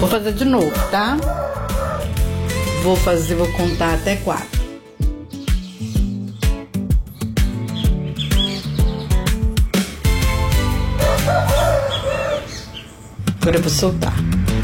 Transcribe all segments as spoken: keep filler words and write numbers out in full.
Vou fazer de novo, tá? Vou fazer, vou contar até quatro. Agora eu vou soltar.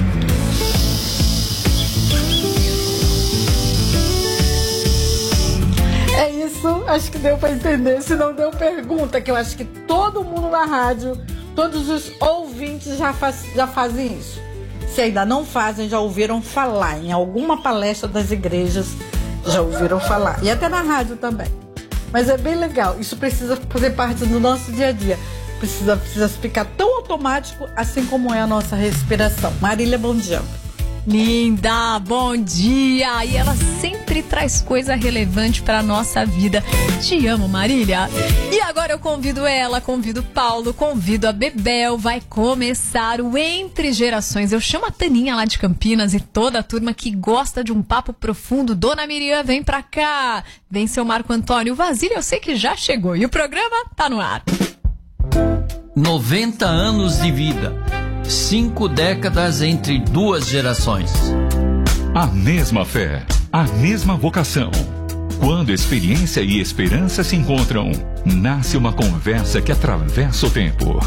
É isso, acho que deu pra entender. Se não deu, pergunta, que eu acho que todo mundo na rádio, todos os ouvintes já, faz, já fazem isso. Se ainda não fazem, já ouviram falar. Em alguma palestra das igrejas, já ouviram falar. E até na rádio também. Mas é bem legal. Isso precisa fazer parte do nosso dia a dia. Precisa, precisa ficar tão automático, assim como é a nossa respiração. Marília, bom dia. Linda, bom dia! E ela sempre traz coisa relevante para a nossa vida. Te amo, Marília! E agora eu convido ela, convido o Paulo, convido a Bebel. Vai começar o Entre Gerações. Eu chamo a Taninha lá de Campinas e toda a turma que gosta de um papo profundo. Dona Miriam, vem pra cá! Vem seu Marco Antônio. O Vasílio eu sei que já chegou e o programa tá no ar. noventa anos de vida. Cinco décadas entre duas gerações. A mesma fé, a mesma vocação. Quando experiência e esperança se encontram, nasce uma conversa que atravessa o tempo.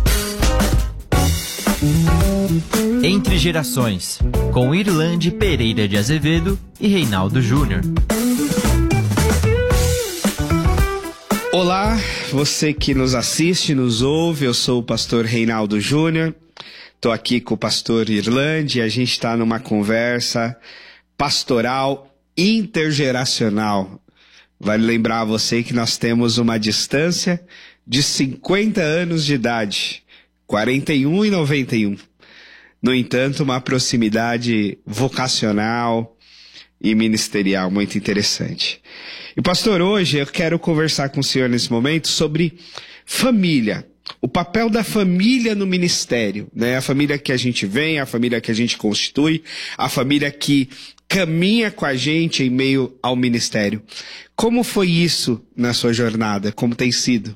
Entre Gerações, com Irlande Pereira de Azevedo e Reinaldo Júnior. Olá, você que nos assiste, nos ouve, eu sou o pastor Reinaldo Júnior. Estou aqui com o pastor Irlande e a gente está numa conversa pastoral intergeracional. Vale lembrar a você que nós temos uma distância de cinquenta anos de idade, quarenta e um e noventa e um. No entanto, uma proximidade vocacional e ministerial muito interessante. E pastor, hoje eu quero conversar com o senhor nesse momento sobre família. O papel da família no ministério, né? A família que a gente vem, a família que a gente constitui, a família que caminha com a gente em meio ao ministério. Como foi isso na sua jornada? Como tem sido?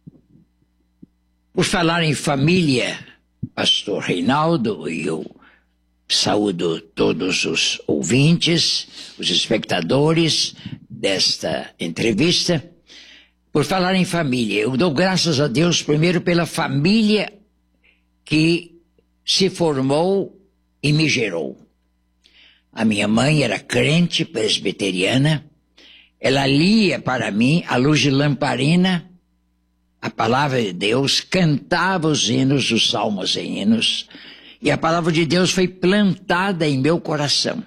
Por falar em família, pastor Reinaldo, e eu saúdo todos os ouvintes, os espectadores desta entrevista. Por falar em família, eu dou graças a Deus primeiro pela família que se formou e me gerou. A minha mãe era crente presbiteriana, ela lia para mim à luz de lamparina a palavra de Deus, cantava os hinos, os salmos e hinos, e a palavra de Deus foi plantada em meu coração.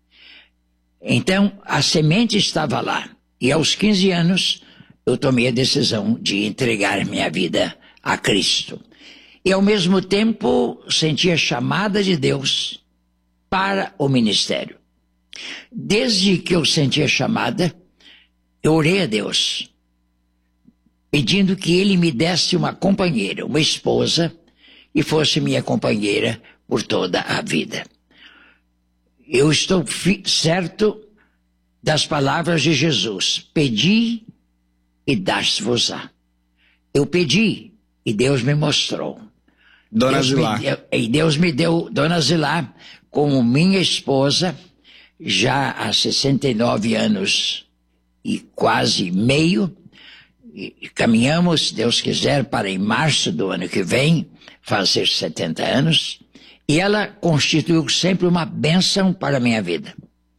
Então, a semente estava lá, e aos quinze anos eu tomei a decisão de entregar minha vida a Cristo. E ao mesmo tempo senti a chamada de Deus para o ministério. Desde que eu senti a chamada, eu orei a Deus, pedindo que Ele me desse uma companheira, uma esposa, e fosse minha companheira por toda a vida. Eu estou certo das palavras de Jesus: pedi e dar-se-vos-á. Eu pedi e Deus me mostrou. Dona Deus Zilá. Me, e Deus me deu Dona Zilá como minha esposa, já há sessenta e nove anos e quase meio. E caminhamos, se Deus quiser, para em março do ano que vem fazer setenta anos. E ela constituiu sempre uma bênção para a minha vida.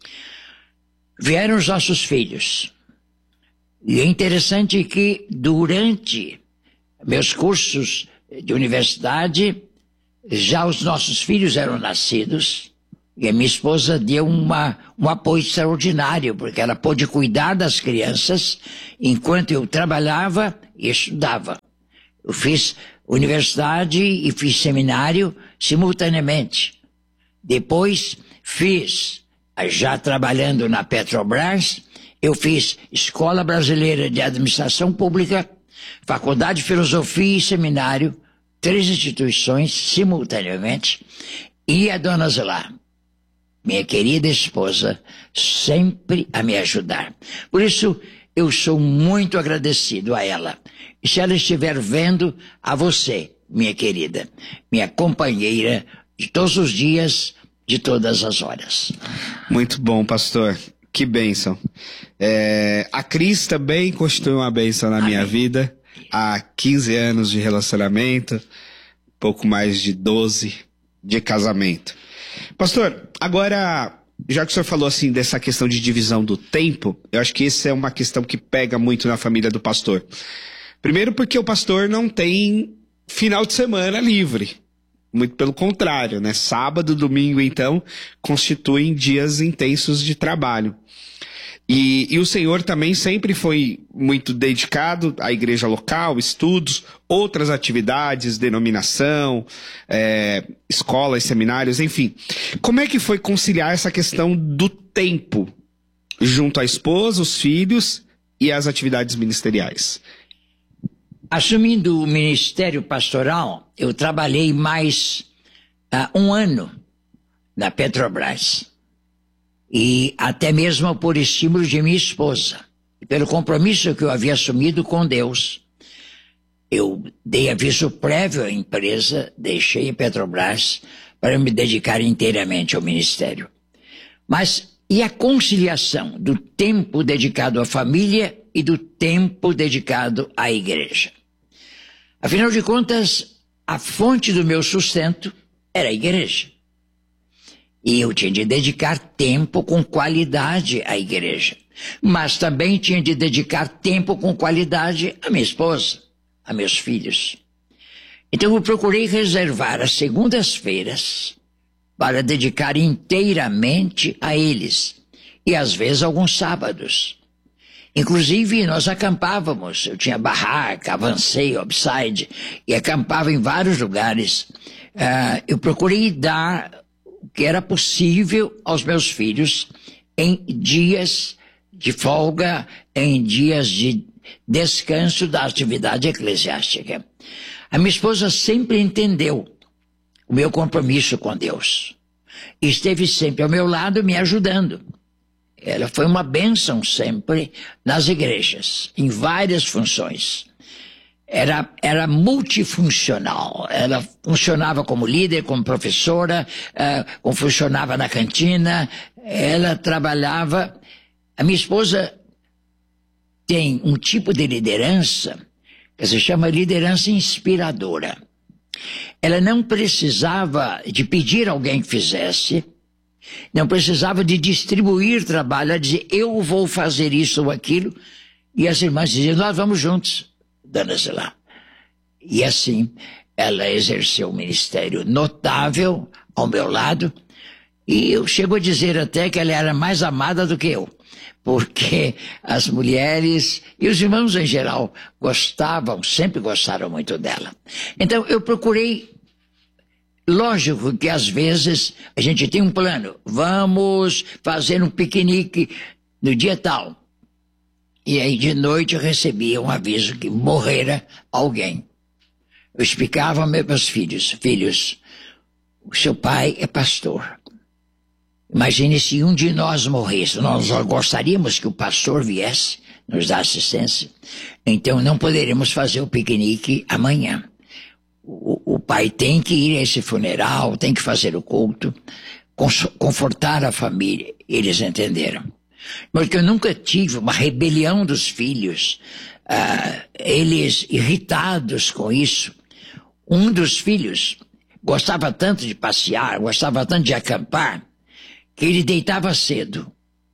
Vieram os nossos filhos. E é interessante que durante meus cursos de universidade, já os nossos filhos eram nascidos, e a minha esposa deu uma, um apoio extraordinário, porque ela pôde cuidar das crianças enquanto eu trabalhava e estudava. Eu fiz universidade e fiz seminário simultaneamente. Depois fiz, já trabalhando na Petrobras, eu fiz Escola Brasileira de Administração Pública, Faculdade de Filosofia e Seminário, três instituições simultaneamente, e a Dona Zilá, minha querida esposa, sempre a me ajudar. Por isso, eu sou muito agradecido a ela. E se ela estiver vendo, a você, minha querida, minha companheira de todos os dias de todas as horas. Muito bom, pastor. Que bênção. É, a Cris também constitui uma bênção na Amém. Minha vida. Há quinze anos de relacionamento, pouco mais de doze de casamento. Pastor, agora, já que o senhor falou assim dessa questão de divisão do tempo, eu acho que essa é uma questão que pega muito na família do pastor. Primeiro porque o pastor não tem final de semana livre. Muito pelo contrário, né? Sábado, domingo, então, constituem dias intensos de trabalho. E, e o senhor também sempre foi muito dedicado à igreja local, estudos, outras atividades, denominação, é, escolas, seminários, enfim. Como é que foi conciliar essa questão do tempo junto à esposa, os filhos e as atividades ministeriais? Assumindo o ministério pastoral, eu trabalhei mais uh, um ano na Petrobras. E até mesmo por estímulo de minha esposa. E pelo compromisso que eu havia assumido com Deus, eu dei aviso prévio à empresa, deixei a Petrobras para me dedicar inteiramente ao ministério. Mas e a conciliação do tempo dedicado à família e do tempo dedicado à igreja? Afinal de contas, a fonte do meu sustento era a igreja. E eu tinha de dedicar tempo com qualidade à igreja. Mas também tinha de dedicar tempo com qualidade à minha esposa, a meus filhos. Então eu procurei reservar as segundas-feiras para dedicar inteiramente a eles. E às vezes alguns sábados. Inclusive, nós acampávamos. Eu tinha barraca, avancei, upside, e acampava em vários lugares. Uh, eu procurei dar o que era possível aos meus filhos em dias de folga, em dias de descanso da atividade eclesiástica. A minha esposa sempre entendeu o meu compromisso com Deus. E esteve sempre ao meu lado me ajudando. Ela foi uma bênção sempre nas igrejas, em várias funções. Era, era multifuncional. Ela funcionava como líder, como professora, uh, funcionava na cantina. Ela trabalhava... A minha esposa tem um tipo de liderança que se chama liderança inspiradora. Ela não precisava de pedir a alguém que fizesse, não precisava de distribuir trabalho, ela dizia, eu vou fazer isso ou aquilo, e as irmãs diziam, nós vamos juntos, dona-se lá. E assim, ela exerceu um ministério notável ao meu lado, e eu chego a dizer até que ela era mais amada do que eu, porque as mulheres e os irmãos em geral gostavam, sempre gostaram muito dela. Então eu procurei, lógico que às vezes a gente tem um plano, vamos fazer um piquenique no dia tal. E aí de noite eu recebia um aviso que morrera alguém. Eu explicava aos meus filhos, filhos, o seu pai é pastor. Imagine se um de nós morresse, nós gostaríamos que o pastor viesse nos dar assistência. Então não poderemos fazer o piquenique amanhã. O, o pai tem que ir a esse funeral, tem que fazer o culto, confortar a família. Eles entenderam. Porque eu nunca tive uma rebelião dos filhos, uh, eles irritados com isso. Um dos filhos gostava tanto de passear, gostava tanto de acampar, que ele deitava cedo.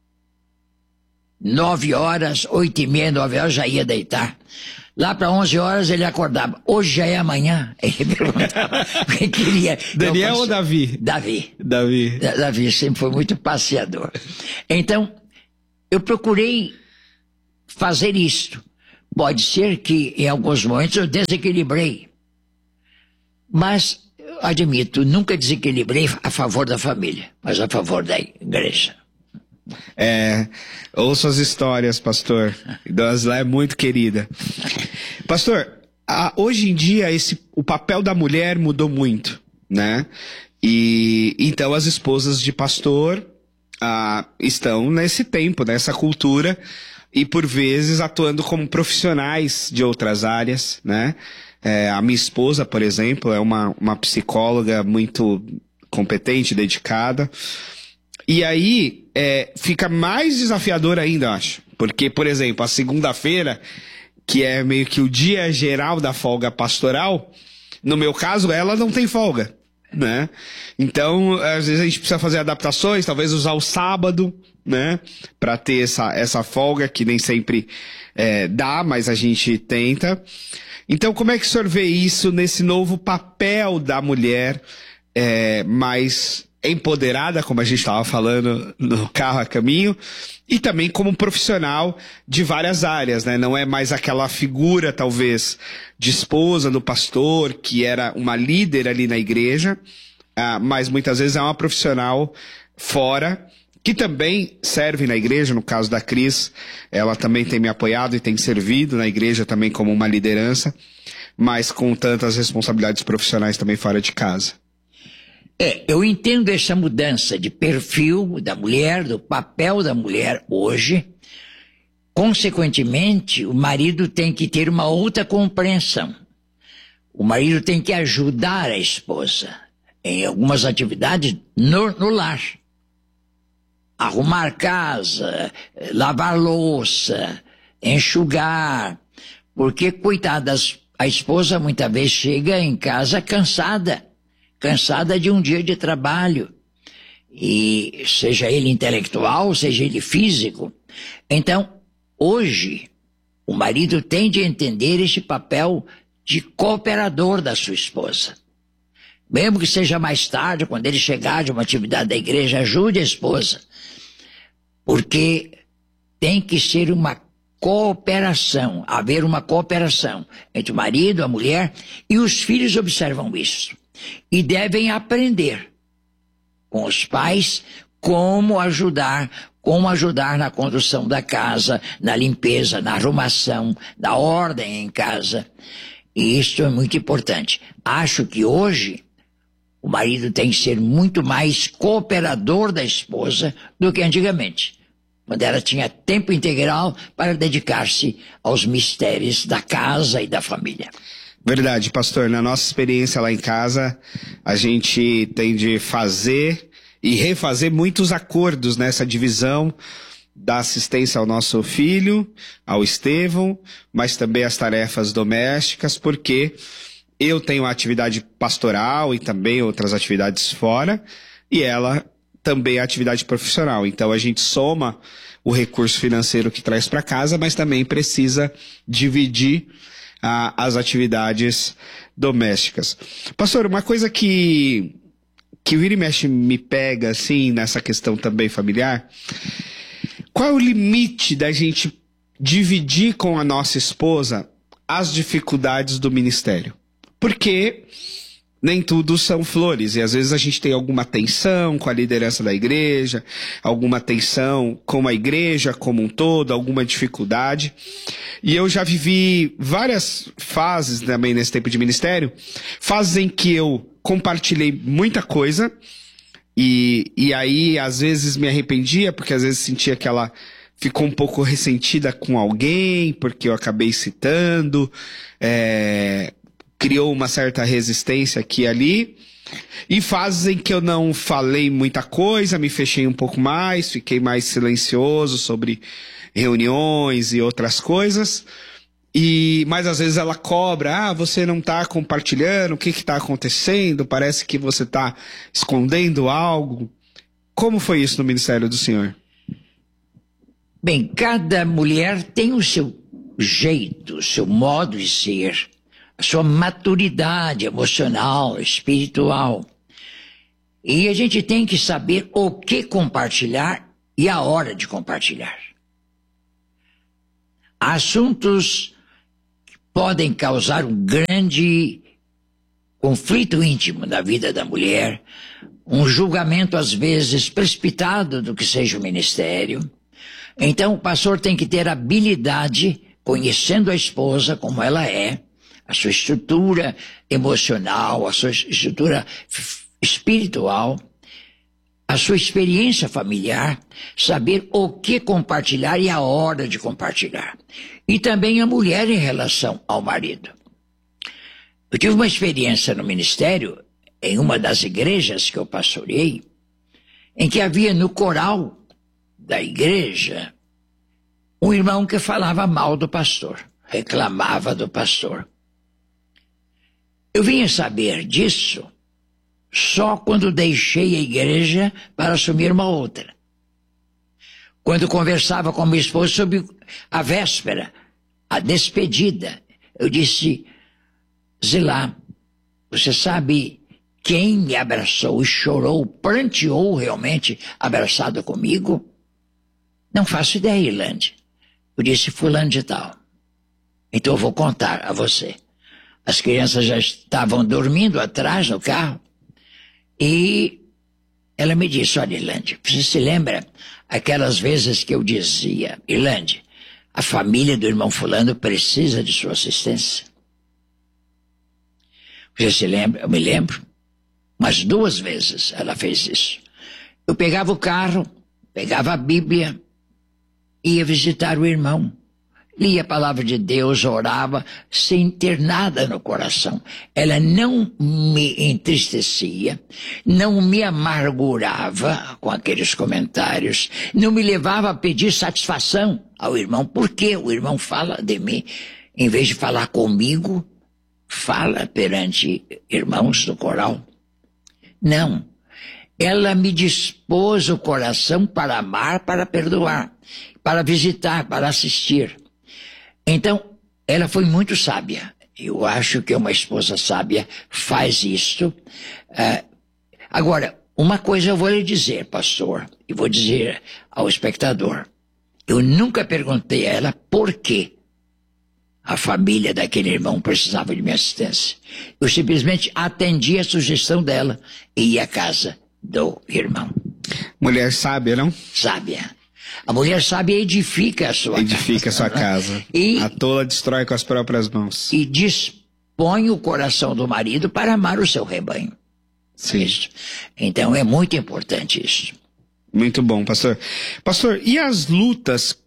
Nove horas, oito e meia, nove horas já ia deitar. Lá para onze horas ele acordava. Hoje já é amanhã? Ele perguntava o que queria. Daniel passe... ou Davi? Davi. Davi. Davi sempre foi muito passeador. Então, eu procurei fazer isto. Pode ser que em alguns momentos eu desequilibrei. Mas, admito, nunca desequilibrei a favor da família, mas a favor da igreja. É, ouço as histórias, pastor. Dona é muito querida. Pastor, a, hoje em dia esse, o papel da mulher mudou muito, né? E então as esposas de pastor ah, estão nesse tempo, nessa cultura, e por vezes atuando como profissionais de outras áreas, né? É, a minha esposa, por exemplo, é uma, uma psicóloga muito competente, dedicada. E aí é, fica mais desafiador ainda, eu acho. Porque, por exemplo, a segunda-feira, que é meio que o dia geral da folga pastoral, no meu caso, ela não tem folga, né? Então, às vezes a gente precisa fazer adaptações, talvez usar o sábado, né? Pra ter essa, essa folga, que nem sempre é, dá, mas a gente tenta. Então, como é que o senhor vê isso nesse novo papel da mulher é, mais empoderada, como a gente estava falando no carro a caminho, e também como profissional de várias áreas, né? Não é mais aquela figura, talvez, de esposa do pastor, que era uma líder ali na igreja, ah, mas muitas vezes é uma profissional fora, que também serve na igreja. No caso da Cris, ela também tem me apoiado e tem servido na igreja também como uma liderança, mas com tantas responsabilidades profissionais também fora de casa. É, eu entendo essa mudança de perfil da mulher, do papel da mulher hoje. Consequentemente, o marido tem que ter uma outra compreensão. O marido tem que ajudar a esposa em algumas atividades no, no lar. Arrumar casa, lavar louça, enxugar. Porque, coitadas, a esposa muitas vezes chega em casa cansada. Cansada de um dia de trabalho, e seja ele intelectual, seja ele físico. Então, hoje, o marido tem de entender esse papel de cooperador da sua esposa. Mesmo que seja mais tarde, quando ele chegar de uma atividade da igreja, ajude a esposa. Porque tem que ser uma cooperação, haver uma cooperação entre o marido, a mulher, e os filhos observam isso. E devem aprender com os pais como ajudar, como ajudar na condução da casa, na limpeza, na arrumação, na ordem em casa. E isso é muito importante. Acho que hoje o marido tem que ser muito mais cooperador da esposa do que antigamente, quando ela tinha tempo integral para dedicar-se aos mistérios da casa e da família. Verdade, pastor. Na nossa experiência lá em casa, a gente tem de fazer e refazer muitos acordos nessa divisão da assistência ao nosso filho, ao Estevão, mas também as tarefas domésticas, porque eu tenho a atividade pastoral e também outras atividades fora, e ela também a atividade profissional. Então a gente soma o recurso financeiro que traz para casa, mas também precisa dividir as atividades domésticas. Pastor, uma coisa que, que vira e mexe me pega, assim, nessa questão também familiar, qual é o limite da gente dividir com a nossa esposa as dificuldades do ministério? Porque nem tudo são flores, e às vezes a gente tem alguma tensão com a liderança da igreja, alguma tensão com a igreja como um todo, alguma dificuldade. E eu já vivi várias fases também nesse tempo de ministério, fases em que eu compartilhei muita coisa, e, e aí às vezes me arrependia, porque às vezes sentia que ela ficou um pouco ressentida com alguém, porque eu acabei citando, é... criou uma certa resistência aqui e ali, e fases em que eu não falei muita coisa, me fechei um pouco mais, fiquei mais silencioso sobre reuniões e outras coisas, e, mas às vezes ela cobra, ah, você não está compartilhando, o que está acontecendo, parece que você está escondendo algo. Como foi isso no ministério do senhor? Bem, cada mulher tem o seu jeito, o seu modo de ser, a sua maturidade emocional, espiritual. E a gente tem que saber o que compartilhar e a hora de compartilhar. Há assuntos que podem causar um grande conflito íntimo na vida da mulher, um julgamento às vezes precipitado do que seja o ministério. Então o pastor tem que ter habilidade, conhecendo a esposa como ela é, a sua estrutura emocional, a sua estrutura espiritual, a sua experiência familiar, saber o que compartilhar e a hora de compartilhar. E também a mulher em relação ao marido. Eu tive uma experiência no ministério em uma das igrejas que eu pastoreei, em que havia no coral da igreja um irmão que falava mal do pastor, reclamava do pastor. Eu vinha saber disso só quando deixei a igreja para assumir uma outra. Quando conversava com minha esposa sobre a véspera, a despedida, eu disse: Zilá, você sabe quem me abraçou e chorou, pranteou realmente abraçado comigo? Não faço ideia, Irlande. Eu disse: fulano de tal. Então eu vou contar a você. As crianças já estavam dormindo atrás no carro e ela me disse: olha, Irlande, você se lembra aquelas vezes que eu dizia: Irlande, a família do irmão fulano precisa de sua assistência? Você se lembra? Eu me lembro. Mas duas vezes ela fez isso. Eu pegava o carro, pegava a Bíblia, ia visitar o irmão, lia a palavra de Deus, orava, sem ter nada no coração. Ela não me entristecia, não me amargurava com aqueles comentários, não me levava a pedir satisfação ao irmão. Por que o irmão fala de mim? Em vez de falar comigo, fala perante irmãos do coral. Não. Ela me dispôs o coração para amar, para perdoar, para visitar, para assistir. Então, ela foi muito sábia. Eu acho que uma esposa sábia faz isto. Uh, agora, uma coisa eu vou lhe dizer, pastor, e vou dizer ao espectador. Eu nunca perguntei a ela por que a família daquele irmão precisava de minha assistência. Eu simplesmente atendi a sugestão dela e ia à casa do irmão. Mulher sábia, não? Sábia. A mulher sábia edifica a sua edifica casa. Edifica a sua casa. E, a tola destrói com as próprias mãos. E dispõe o coração do marido para amar o seu rebanho. Sim. Isso. Então é muito importante isso. Muito bom, pastor. Pastor, e as lutas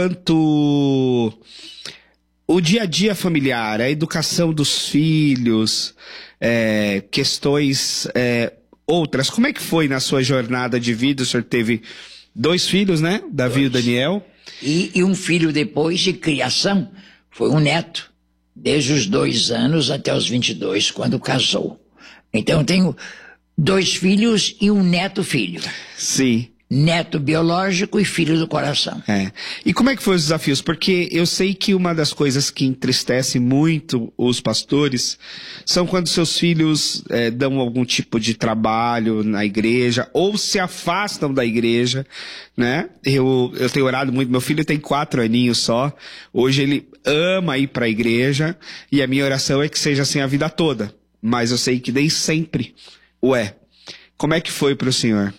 quanto o dia a dia familiar, a educação dos filhos, é, questões é, outras, como é que foi na sua jornada de vida? O senhor teve dois filhos, né? Davi dois. E Daniel. E, e um filho depois de criação, foi um neto, desde os dois anos até os vinte e dois, quando casou. Então eu tenho dois filhos e um neto-filho. Sim. Neto biológico e filho do coração. É. E como é que foram os desafios? Porque eu sei que uma das coisas que entristece muito os pastores são quando seus filhos é, dão algum tipo de trabalho na igreja ou se afastam da igreja, né? Eu, eu tenho orado muito, meu filho tem quatro aninhos só, hoje ele ama ir para a igreja e a minha oração é que seja assim a vida toda, mas eu sei que nem sempre o é. Como é que foi para o senhor?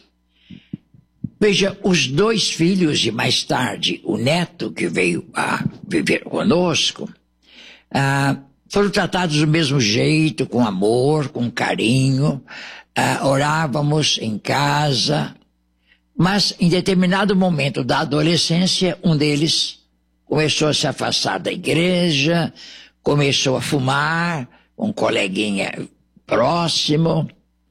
Veja, os dois filhos e mais tarde o neto que veio a viver conosco, ah, foram tratados do mesmo jeito, com amor, com carinho, ah, orávamos em casa, mas em determinado momento da adolescência, um deles começou a se afastar da igreja, começou a fumar, um coleguinha próximo,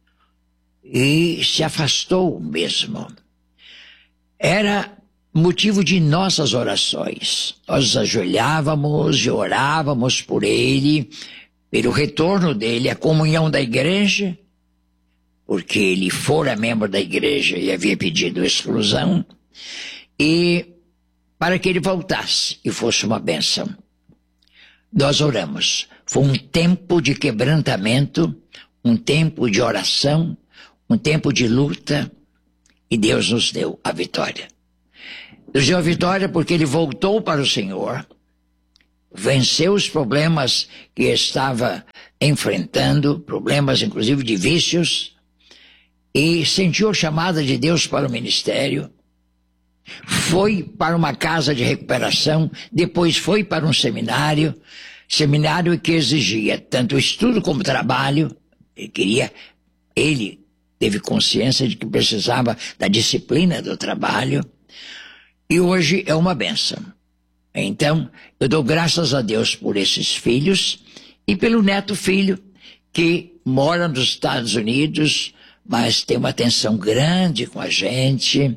e se afastou mesmo. Era motivo de nossas orações. Nós nos ajoelhávamos e orávamos por ele, pelo retorno dele à comunhão da igreja, porque ele fora membro da igreja e havia pedido exclusão, e para que ele voltasse e fosse uma bênção. Nós oramos. Foi um tempo de quebrantamento, um tempo de oração, um tempo de luta, e Deus nos deu a vitória. Nos deu a vitória porque ele voltou para o Senhor, venceu os problemas que estava enfrentando, problemas inclusive de vícios, e sentiu a chamada de Deus para o ministério, foi para uma casa de recuperação, depois foi para um seminário, seminário que exigia tanto estudo como trabalho. Ele queria, ele teve consciência de que precisava da disciplina do trabalho, e hoje é uma bênção. Então, eu dou graças a Deus por esses filhos e pelo neto filho, que mora nos Estados Unidos, mas tem uma atenção grande com a gente.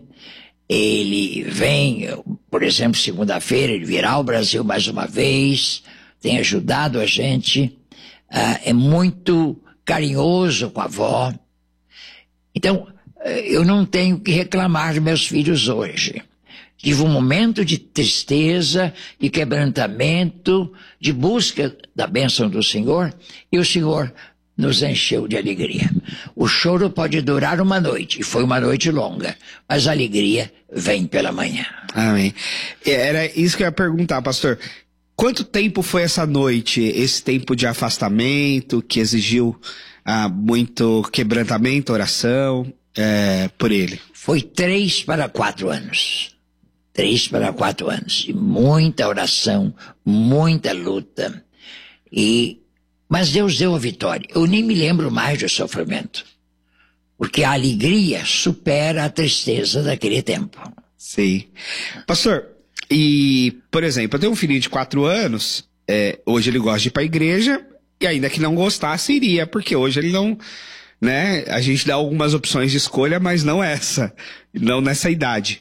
Ele vem, por exemplo, segunda-feira, ele virá ao Brasil mais uma vez, tem ajudado a gente, uh, é muito carinhoso com a avó. Então, eu não tenho que reclamar dos meus filhos hoje. Tive um momento de tristeza, de quebrantamento, de busca da bênção do Senhor, e o Senhor nos encheu de alegria. O choro pode durar uma noite, e foi uma noite longa, mas a alegria vem pela manhã. Amém. Era isso que eu ia perguntar, pastor. Quanto tempo foi essa noite, esse tempo de afastamento, que exigiu ah, muito quebrantamento, oração, é, por ele? Foi três para quatro anos. Três para quatro anos. E muita oração, muita luta. E, mas Deus deu a vitória. Eu nem me lembro mais do sofrimento. Porque a alegria supera a tristeza daquele tempo. Sim. Pastor, e, por exemplo, eu tenho um filhinho de quatro anos, é, hoje ele gosta de ir para a igreja, e ainda que não gostasse, iria, porque hoje ele não, né, a gente dá algumas opções de escolha, mas não essa, não nessa idade.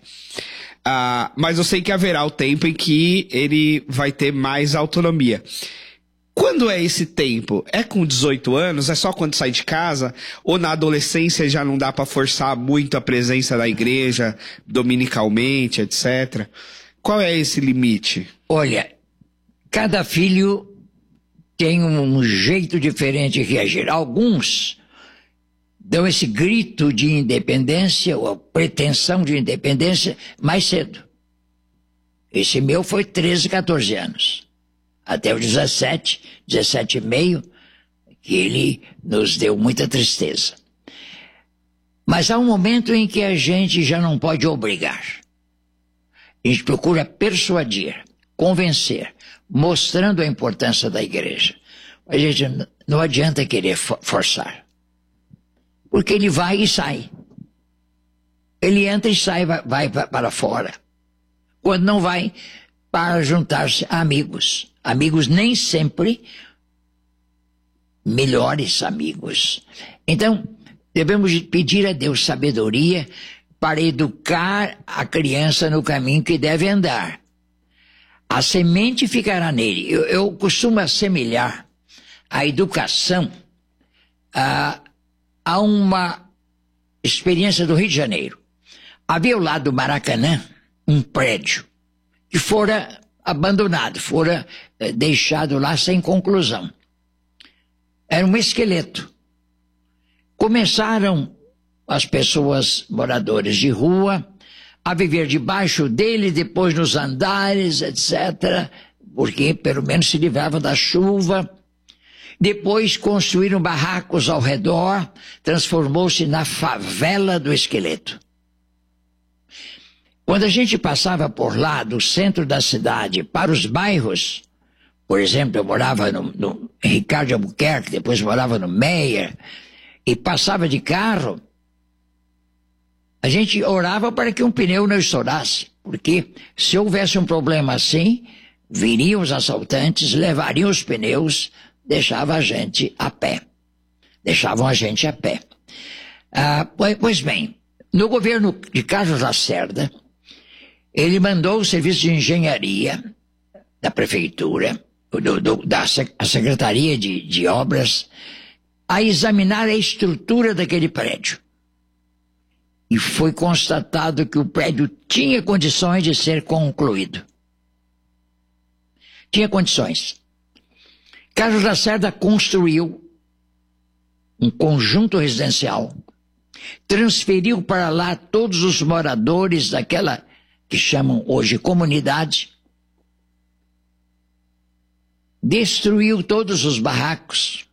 Ah, mas eu sei que haverá o tempo em que ele vai ter mais autonomia. Quando é esse tempo? É com dezoito anos? É só quando sai de casa? Ou na adolescência já não dá para forçar muito a presença da igreja, dominicalmente, etcétera? Qual é esse limite? Olha, cada filho tem um jeito diferente de reagir. Alguns dão esse grito de independência, ou a pretensão de independência, mais cedo. Esse meu foi treze, quatorze anos. Até os dezessete, dezessete e meio, que ele nos deu muita tristeza. Mas há um momento em que a gente já não pode obrigar. A gente procura persuadir, convencer, mostrando a importância da igreja. A gente não adianta querer forçar. Porque ele vai e sai. Ele entra e sai, vai, vai para fora. Quando não vai, para juntar-se a amigos. Amigos nem sempre melhores amigos. Então, devemos pedir a Deus sabedoria para educar a criança no caminho que deve andar. A semente ficará nele. Eu, eu costumo assemelhar a educação a, a uma experiência do Rio de Janeiro. Havia ao lado do Maracanã um prédio que fora abandonado, fora eh, deixado lá sem conclusão. Era um esqueleto. Começaram as pessoas, moradores de rua, a viver debaixo dele, depois nos andares, etcétera, porque pelo menos se livravam da chuva. Depois construíram barracos ao redor, transformou-se na favela do esqueleto. Quando a gente passava por lá, do centro da cidade, para os bairros, por exemplo, eu morava no, no Ricardo Albuquerque, depois morava no Meyer, e passava de carro, a gente orava para que um pneu não estourasse, porque se houvesse um problema assim, viriam os assaltantes, levariam os pneus, deixavam a gente a pé. Deixavam a gente a pé. Ah, pois bem, no governo de Carlos Lacerda, ele mandou o serviço de engenharia da prefeitura, do, do, da a Secretaria de, de Obras, a examinar a estrutura daquele prédio. E foi constatado que o prédio tinha condições de ser concluído. Tinha condições. Carlos Lacerda construiu um conjunto residencial, transferiu para lá todos os moradores daquela que chamam hoje comunidade, destruiu todos os barracos,